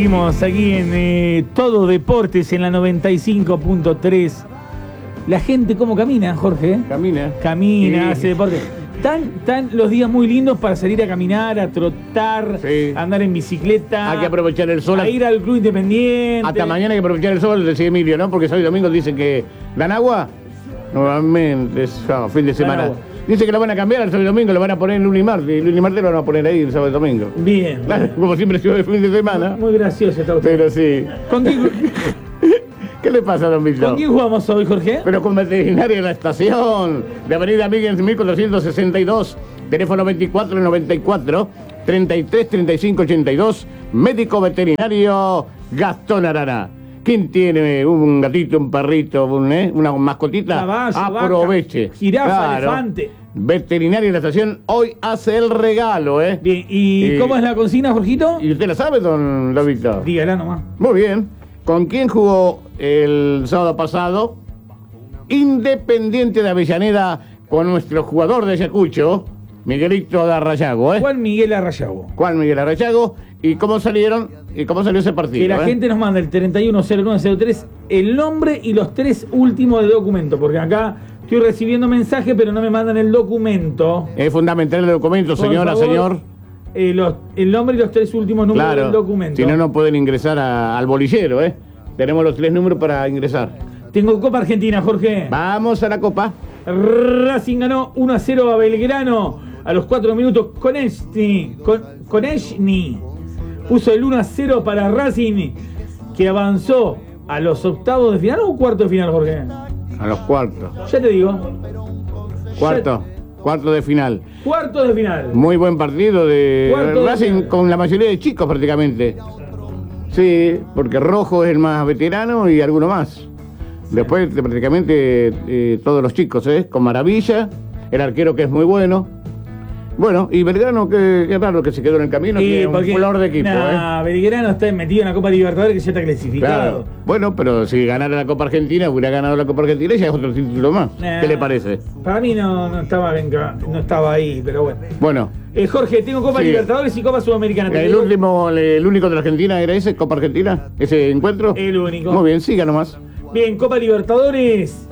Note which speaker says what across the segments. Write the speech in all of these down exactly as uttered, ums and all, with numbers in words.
Speaker 1: Seguimos aquí en eh, Todo Deportes en la noventa y cinco punto tres. La gente cómo camina, Jorge.
Speaker 2: Camina.
Speaker 1: Camina,
Speaker 2: Sí.
Speaker 1: hace deporte. Tan, tan los días muy lindos para salir a caminar, a trotar,
Speaker 2: Sí.
Speaker 1: a andar en bicicleta.
Speaker 2: Hay que aprovechar el sol.
Speaker 1: A ir al Club Independiente.
Speaker 2: Hasta mañana hay que aprovechar el sol, decía Emilio, ¿no? Porque sábado y domingo dicen que dan agua. Normalmente es ah, fin de semana.
Speaker 1: agua.
Speaker 2: Dice que lo van a cambiar el sábado y domingo, lo van a poner en lunes y martes. Y lunes y martes lo van a poner ahí el sábado y domingo.
Speaker 1: Bien.
Speaker 2: Claro, como siempre ha sido de fin de semana.
Speaker 1: Muy gracioso está usted.
Speaker 2: Pero sí.
Speaker 1: ¿Con quién,
Speaker 2: ¿Qué le pasa, don Milton?
Speaker 1: ¿Con quién jugamos hoy, Jorge?
Speaker 2: Pero con Veterinaria de la Estación, de Avenida Miguel mil cuatrocientos sesenta y dos, teléfono veinticuatro noventa y cuatro, treinta y tres treinta y cinco ochenta y dos, médico veterinario Gastón Arana. ¿Quién tiene un gatito, un perrito, un, eh, una mascotita?
Speaker 1: Caballo,
Speaker 2: Aproveche.
Speaker 1: vaca, jirafa, elefante.
Speaker 2: Veterinaria de la Estación hoy hace el regalo, ¿eh?
Speaker 1: Bien, ¿y
Speaker 2: Eh,
Speaker 1: cómo es la consigna, Jorgito?
Speaker 2: ¿Y usted la sabe, don Lobito?
Speaker 1: Dígala nomás.
Speaker 2: Muy bien. ¿Con quién jugó el sábado pasado? Independiente de Avellaneda con nuestro jugador de Ayacucho, Miguelito de Arrayago, ¿eh?
Speaker 1: Juan Miguel Arrayago.
Speaker 2: Juan Miguel Arrayago. ¿Y cómo salieron? ¿Y cómo salió ese partido?
Speaker 1: Que la
Speaker 2: eh?
Speaker 1: gente nos manda el treinta y uno cero nueve cero tres el nombre y los tres últimos del documento, porque acá estoy recibiendo mensajes, pero no me mandan el documento.
Speaker 2: Es fundamental el documento,
Speaker 1: Por
Speaker 2: señora,
Speaker 1: favor,
Speaker 2: señor.
Speaker 1: eh, los- el nombre y los tres últimos números
Speaker 2: Claro.
Speaker 1: del documento.
Speaker 2: Si no, no pueden ingresar a- al bolillero, ¿eh? Tenemos los tres números para ingresar.
Speaker 1: Tengo Copa Argentina, Jorge.
Speaker 2: Vamos a la Copa.
Speaker 1: Racing ganó uno a cero a Belgrano a los cuatro minutos. Konechny, Kon- Konechny puso el uno a cero para Racing, que avanzó a los octavos de final o cuarto de final, Jorge.
Speaker 2: A los cuartos.
Speaker 1: Ya te digo.
Speaker 2: Cuarto. Cuarto de final.
Speaker 1: Cuarto de final.
Speaker 2: Muy buen partido de
Speaker 1: Cuarto de
Speaker 2: Racing
Speaker 1: final.
Speaker 2: con la mayoría de chicos prácticamente. Sí, porque Rojo es el más veterano y alguno más. Después de prácticamente eh, todos los chicos, ¿eh? Con Maravilla, el arquero que es muy bueno. Bueno, y Belgrano, que, que raro que se quedó en el camino,
Speaker 1: Sí,
Speaker 2: tiene un
Speaker 1: porque-
Speaker 2: flor de equipo, ¿eh?
Speaker 1: nah, Belgrano está metido en la Copa Libertadores, que ya está clasificado.
Speaker 2: Claro. Bueno, pero si ganara la Copa Argentina, hubiera ganado la Copa Argentina y ya es otro título más.
Speaker 1: Nah,
Speaker 2: ¿Qué le parece?
Speaker 1: Para mí no, no estaba bien, no estaba ahí, pero bueno.
Speaker 2: Bueno,
Speaker 1: Eh, Jorge, tengo Copa
Speaker 2: Sí.
Speaker 1: Libertadores y Copa Sudamericana. ¿Te
Speaker 2: el
Speaker 1: digo?
Speaker 2: último, el único de la Argentina era ese, Copa Argentina, ese encuentro.
Speaker 1: El único.
Speaker 2: Muy bien, siga nomás.
Speaker 1: Bien, Copa Libertadores.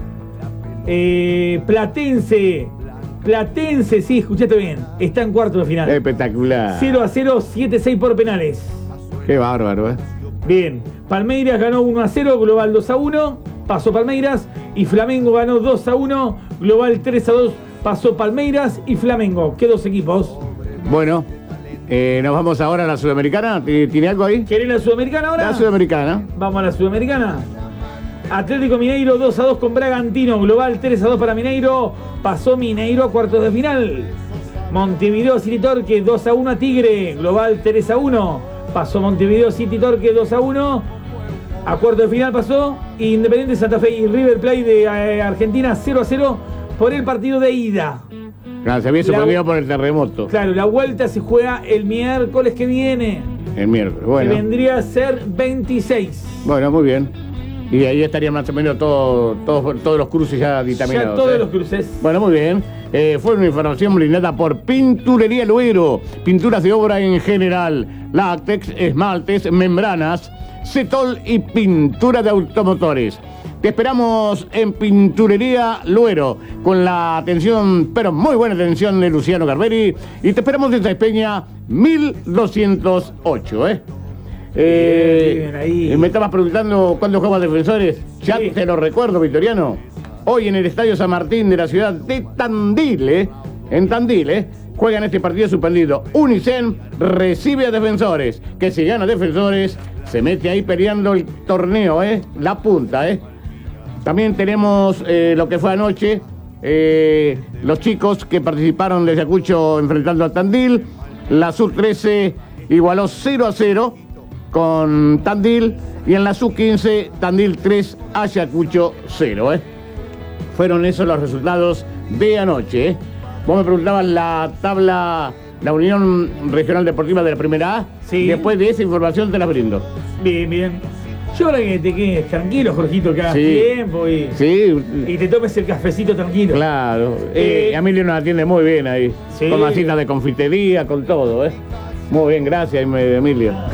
Speaker 1: Eh, Platense. Platense, sí, escuchaste bien. Está en cuarto de final.
Speaker 2: Espectacular.
Speaker 1: cero a cero, siete a seis por penales.
Speaker 2: Qué bárbaro, ¿eh?
Speaker 1: Bien. Palmeiras ganó uno a cero, global dos a uno. Pasó Palmeiras. Y Flamengo ganó dos a uno, global tres a dos. Pasó Palmeiras y Flamengo. ¿Qué dos equipos?
Speaker 2: Bueno, eh, nos vamos ahora a la Sudamericana. ¿Tiene algo ahí?
Speaker 1: ¿Querés la Sudamericana ahora?
Speaker 2: La Sudamericana.
Speaker 1: Vamos a la Sudamericana. Atlético Mineiro dos a dos con Bragantino. Global tres a dos para Mineiro. Pasó Mineiro a cuartos de final. Montevideo City Torque dos a uno a Tigre. Global tres a uno. Pasó Montevideo City Torque dos a uno. A cuartos de final pasó Independiente Santa Fe y River Plate de eh, Argentina cero a cero por el partido de ida.
Speaker 2: Claro, se había
Speaker 1: La-
Speaker 2: suspendido por el terremoto.
Speaker 1: Claro, la vuelta se juega el miércoles que viene.
Speaker 2: El miércoles.
Speaker 1: Que
Speaker 2: Bueno,
Speaker 1: vendría a ser veintiséis.
Speaker 2: bueno, muy bien. Y ahí estarían más o menos todo, todo- todos los cruces ya
Speaker 1: Ya
Speaker 2: dictaminados.
Speaker 1: todos
Speaker 2: ¿eh?
Speaker 1: los cruces.
Speaker 2: Bueno, muy bien. Eh, fue una información brindada por Pinturería Luero. Pinturas de obra en general. Látex, esmaltes, membranas, cetol y pintura de automotores. Te esperamos en Pinturería Luero con la atención, pero muy buena atención de Luciano Garberi. Y te esperamos en Peña mil doscientos ocho, ¿eh? Eh,
Speaker 1: Bien, bien, ahí.
Speaker 2: me estabas preguntando cuándo juegan Defensores. Ya
Speaker 1: Sí.
Speaker 2: te lo recuerdo, Victoriano. Hoy en el Estadio San Martín de la ciudad de Tandil, ¿eh? En Tandil, ¿eh? Juegan este partido suspendido. Unicen recibe a Defensores. Que si gana Defensores, se mete ahí peleando el torneo, ¿eh? La punta, ¿eh? También tenemos eh, lo que fue anoche. eh, los chicos que participaron de Ayacucho enfrentando a Tandil. La sub trece igualó cero a cero con Tandil. Y en la sub quince, Tandil tres, Ayacucho cero, ¿eh? Fueron esos los resultados de anoche, ¿eh? Vos me preguntabas la tabla, la Unión Regional Deportiva de la Primera A.
Speaker 1: Sí.
Speaker 2: Después de esa información te la brindo.
Speaker 1: Bien, bien. Yo ahora que te quedes tranquilo, Jorgito, que hagas
Speaker 2: Sí.
Speaker 1: tiempo y,
Speaker 2: Sí,
Speaker 1: y te tomes el cafecito tranquilo.
Speaker 2: claro. Eh,
Speaker 1: Eh,
Speaker 2: Emilio nos atiende muy bien ahí.
Speaker 1: Sí.
Speaker 2: Con masitas de confitería, con todo, ¿eh? Muy bien, gracias, Emilio.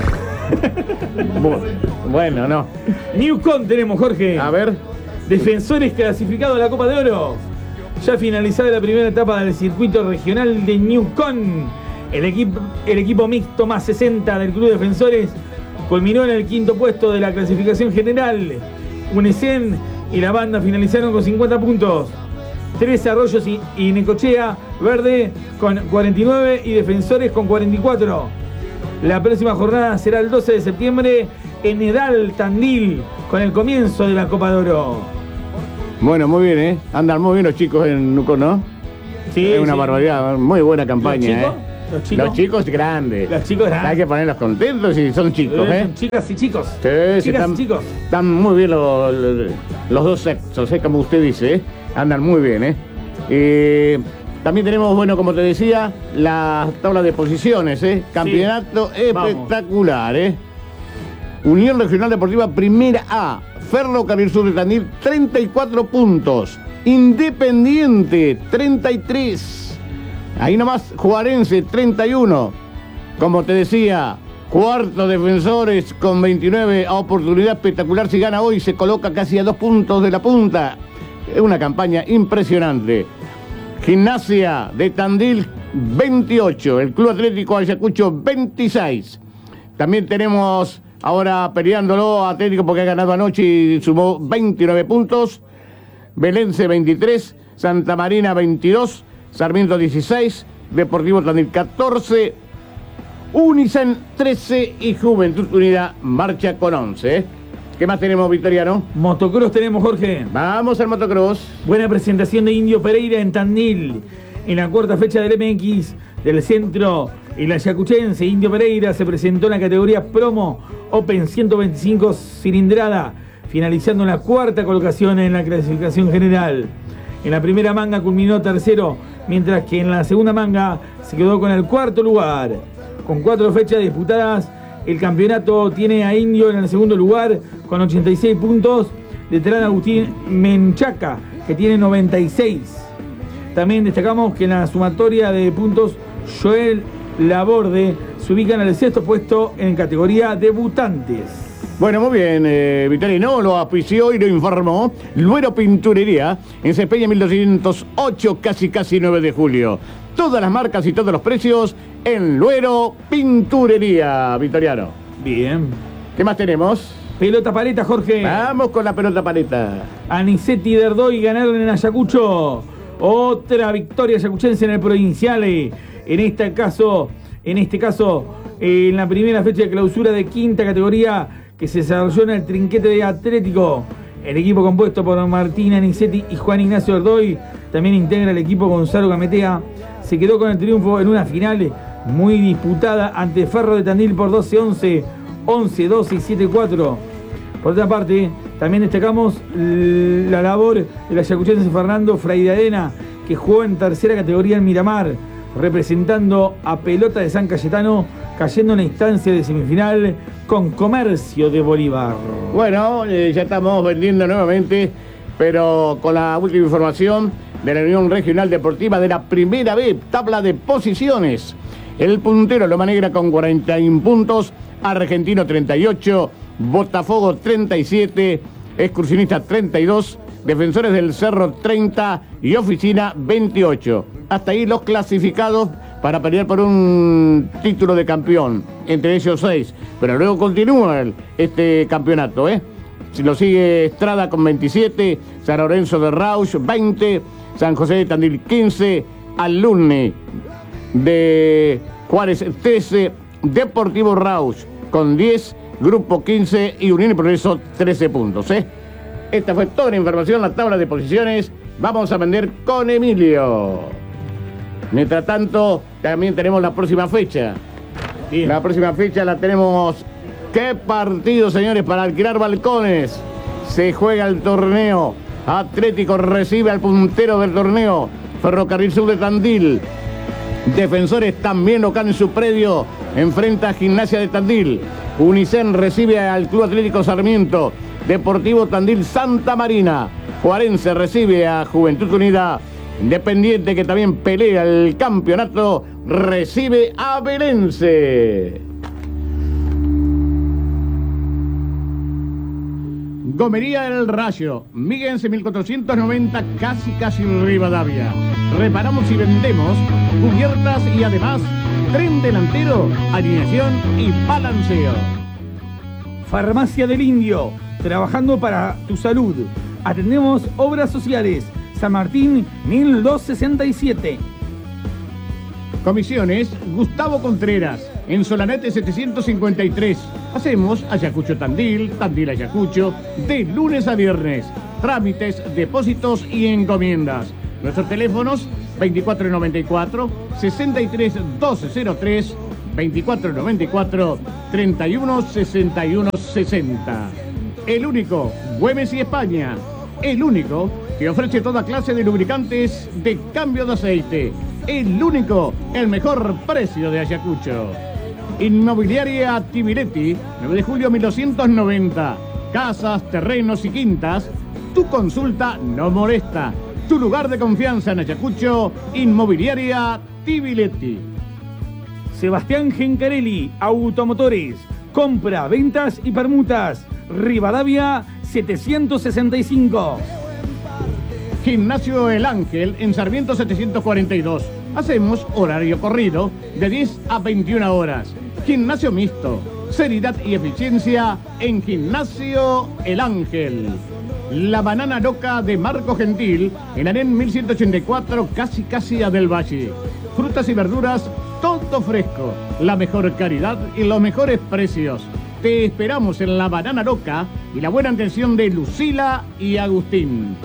Speaker 2: Bueno, no.
Speaker 1: Newcon tenemos, Jorge.
Speaker 2: A ver.
Speaker 1: Defensores clasificados a la Copa de Oro. Ya finalizada la primera etapa del circuito regional de Newcon. El equipo, el equipo mixto más sesenta del Club Defensores culminó en el quinto puesto de la clasificación general. Unesen y la banda finalizaron con cincuenta puntos. Tres Arroyos y, y Necochea Verde con cuarenta y nueve y Defensores con cuarenta y cuatro. La próxima jornada será el doce de septiembre en Edal, Tandil, con el comienzo de la Copa de Oro.
Speaker 2: Bueno, muy bien, ¿eh? Andan muy bien los chicos en Nuco, ¿no?
Speaker 1: Sí,
Speaker 2: es una
Speaker 1: sí.
Speaker 2: barbaridad, muy buena campaña,
Speaker 1: ¿Los chicos?
Speaker 2: ¿eh?
Speaker 1: ¿Los chicos?
Speaker 2: Los chicos grandes.
Speaker 1: Los chicos grandes.
Speaker 2: Hay que ponerlos contentos y son chicos, ¿eh?
Speaker 1: Son chicas y chicos.
Speaker 2: Sí, sí,
Speaker 1: Chicas
Speaker 2: están,
Speaker 1: y chicos.
Speaker 2: Están muy bien los, los, los dos sexos, ¿eh? Como usted dice, ¿eh? Andan muy bien, ¿eh? Eh, también tenemos, bueno, como te decía, la tabla de posiciones, ¿eh? Campeonato
Speaker 1: Sí.
Speaker 2: espectacular, ¿eh? Unión Regional Deportiva Primera A, Ferrocarril Sur de Tandil, treinta y cuatro puntos. Independiente, treinta y tres. Ahí nomás, Juarense, treinta y uno. Como te decía, cuarto Defensores con veintinueve. Oportunidad espectacular, si gana hoy se coloca casi a dos puntos de la punta. Es una campaña impresionante. Gimnasia de Tandil, veintiocho. El Club Atlético Ayacucho, veintiséis. También tenemos ahora peleándolo Atlético porque ha ganado anoche y sumó veintinueve puntos. Belense, veintitrés. Santa Marina, veintidós. Sarmiento, dieciséis. Deportivo Tandil, catorce. Unisen, trece. Y Juventud Unida marcha con once. ¿Qué más tenemos, Victoriano?
Speaker 1: Motocross tenemos, Jorge.
Speaker 2: Vamos al motocross.
Speaker 1: Buena presentación de Indio Pereira en Tandil. En la cuarta fecha del M X del centro, el ayacuchense Indio Pereira se presentó en la categoría Promo Open ciento veinticinco cilindrada, finalizando en la cuarta colocación en la clasificación general. En la primera manga culminó tercero, mientras que en la segunda manga se quedó con el cuarto lugar. Con cuatro fechas disputadas, el campeonato tiene a Indio en el segundo lugar con ochenta y seis puntos, detrás de Agustín Menchaca, que tiene noventa y seis. También destacamos que en la sumatoria de puntos, Joel Laborde se ubica en el sexto puesto en categoría debutantes.
Speaker 2: Bueno, muy bien, eh, Vitorino lo auspició y lo informó Luero Pinturería en Cepella mil doscientos ocho, casi casi nueve de julio. Todas las marcas y todos los precios en Luero Pinturería, Vitoriano.
Speaker 1: Bien.
Speaker 2: ¿Qué más tenemos?
Speaker 1: Pelota paleta, Jorge.
Speaker 2: Vamos con la pelota paleta.
Speaker 1: Anicetti y Derdoy ganaron en Ayacucho. Otra victoria ayacuchense en el provincial. En este caso, en este caso, eh, en la primera fecha de clausura de quinta categoría que se desarrolló en el trinquete de Atlético. El equipo compuesto por Martín Anicetti y Juan Ignacio Derdoy también integra el equipo Gonzalo Gametea. Se quedó con el triunfo en una final muy disputada ante Ferro de Tandil por doce once, once doce y siete cuatro. Por otra parte, también destacamos la labor del ayacuchense Fernando Fraideadena, que jugó en tercera categoría en Miramar, representando a Pelota de San Cayetano, cayendo en la instancia de semifinal con Comercio de Bolívar.
Speaker 2: Bueno, eh, ya estamos vendiendo nuevamente, pero con la última información de la Unión Regional Deportiva de la Primera B, tabla de posiciones. El puntero Loma Negra con cuarenta y uno puntos, Argentino treinta y ocho, Botafogo treinta y siete, Excursionista treinta y dos, Defensores del Cerro treinta y Oficina veintiocho. Hasta ahí los clasificados para pelear por un título de campeón, entre ellos seis. Pero luego continúa el, este campeonato, ¿eh? Lo sigue Estrada con veintisiete, San Lorenzo de Rauch veinte, San José de Tandil quince, Alumni de Juárez trece, Deportivo Rauch con diez, Grupo quince y Unión y Progreso trece puntos, ¿eh? Esta fue toda la información, la tabla de posiciones. Vamos a vender con Emilio. Mientras tanto, también tenemos la próxima fecha. Bien. La próxima fecha la tenemos. ¿Qué partido, señores, para alquilar balcones? Se juega el torneo. Atlético recibe al puntero del torneo, Ferrocarril Sur de Tandil. Defensores también local en su predio, enfrenta a Gimnasia de Tandil. Unicen recibe al Club Atlético Sarmiento. Deportivo Tandil Santa Marina. Juarense recibe a Juventud Unida. Independiente, que también pelea el campeonato, recibe a Belense. Gomería El Rayo, Miguense mil cuatrocientos noventa, casi casi Rivadavia. Reparamos y vendemos cubiertas y además tren delantero, alineación y balanceo.
Speaker 1: Farmacia del Indio, trabajando para tu salud. Atendemos obras sociales. San Martín mil doscientos sesenta y siete.
Speaker 2: Comisiones Gustavo Contreras, en Solanete setecientos cincuenta y tres. Hacemos Ayacucho Tandil, Tandil Ayacucho, de lunes a viernes. Trámites, depósitos y encomiendas. Nuestros teléfonos veinticuatro noventa y cuatro, sesenta y tres doce cero tres, veinticuatro noventa y cuatro, treinta y uno sesenta y uno sesenta. El único, Güemes y España. El único que ofrece toda clase de lubricantes de cambio de aceite. El único, el mejor precio de Ayacucho. Inmobiliaria Tibiretti, nueve de julio mil doscientos noventa. Casas, terrenos y quintas. Tu consulta no molesta. Tu lugar de confianza en Ayacucho, Inmobiliaria Tibiretti.
Speaker 1: Sebastián Gencarelli, Automotores. Compra, ventas y permutas. Rivadavia setecientos sesenta y cinco.
Speaker 2: Gimnasio El Ángel en Sarmiento setecientos cuarenta y dos. Hacemos horario corrido de diez a veintiuna horas. Gimnasio mixto, seriedad y eficiencia en Gimnasio El Ángel. La banana loca de Marco Gentil en Arén mil ciento ochenta y cuatro, casi casi a Del Valle. Frutas y verduras, todo fresco, la mejor calidad y los mejores precios. Te esperamos en la banana loca y la buena atención de Lucila y Agustín.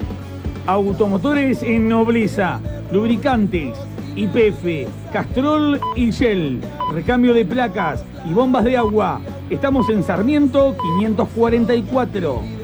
Speaker 1: Automotores en Nobleza, lubricantes, Y P F, Castrol y Shell, recambio de placas y bombas de agua. Estamos en Sarmiento quinientos cuarenta y cuatro.